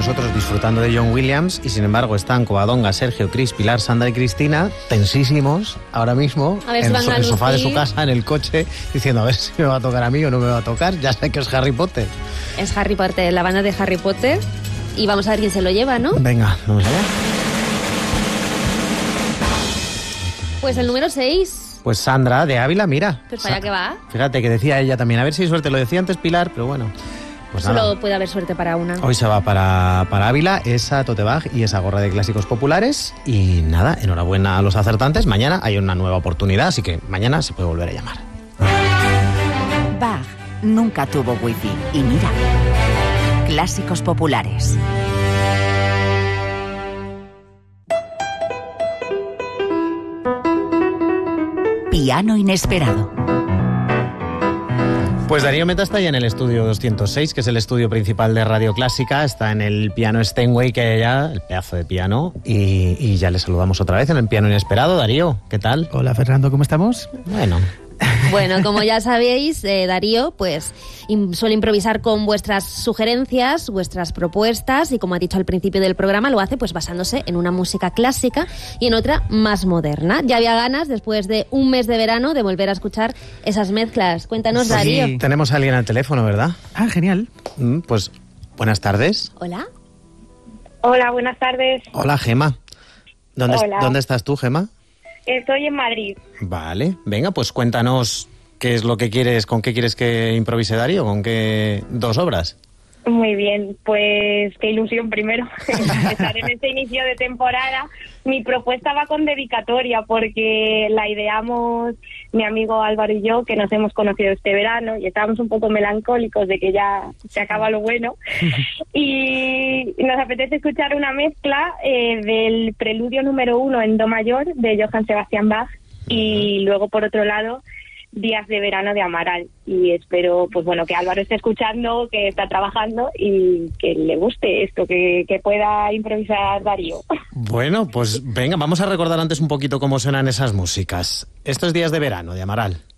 nosotros disfrutando de John Williams y sin embargo están Covadonga, Sergio, Cris, Pilar, Sandra y Cristina tensísimos ahora mismo en el sofá de su casa, en el coche, diciendo a ver si me va a tocar a mí o no me va a tocar. Ya sé que es Harry Potter. Es Harry Potter, la banda de Harry Potter. Y vamos a ver quién se lo lleva, ¿no? Venga, vamos allá. Pues el número 6. Pues Sandra, de Ávila, mira. Pues para allá que va. Fíjate que decía ella también, a ver si hay suerte. Lo decía antes Pilar, pero bueno. Pues Solo nada. puede haber suerte para una. Hoy se va para Ávila esa tote bag y esa gorra de clásicos populares. Y nada, enhorabuena a los acertantes. Mañana hay una nueva oportunidad, así que mañana se puede volver a llamar. Bach nunca tuvo wifi. Y mira, clásicos populares. Piano inesperado. Pues Darío Meta está ya en el estudio 206, que es el estudio principal de Radio Clásica. Está en el piano Steinway, que hay allá, el pedazo de piano. Y ya le saludamos otra vez en el piano inesperado. Darío, ¿qué tal? Hola Fernando, ¿cómo estamos? Bueno, como ya sabéis, Darío pues suele improvisar con vuestras sugerencias, vuestras propuestas, y como ha dicho al principio del programa, lo hace pues basándose en una música clásica y en otra más moderna. Ya había ganas, después de un mes de verano, de volver a escuchar esas mezclas. Cuéntanos, Darío. Sí, tenemos a alguien al teléfono, ¿verdad? Ah, genial. Pues buenas tardes. Hola. Hola, buenas tardes. Hola, Gema. Hola. ¿Dónde estás tú, Gema? Estoy en Madrid. Vale, venga, pues cuéntanos qué es lo que quieres, con qué quieres que improvise Darío, con qué dos obras. Muy bien, pues qué ilusión primero estar en este inicio de temporada. Mi propuesta va con dedicatoria porque la ideamos mi amigo Álvaro y yo, que nos hemos conocido este verano y estábamos un poco melancólicos de que ya se acaba lo bueno. Y nos apetece escuchar una mezcla del preludio número 1 en do mayor de Johann Sebastian Bach y luego, por otro lado, Días de verano de Amaral. Y espero, pues bueno, que Álvaro esté escuchando, que está trabajando y que le guste esto, que pueda improvisar Darío. Bueno, pues venga, vamos a recordar antes un poquito cómo suenan esas músicas. Estos Días de verano de Amaral.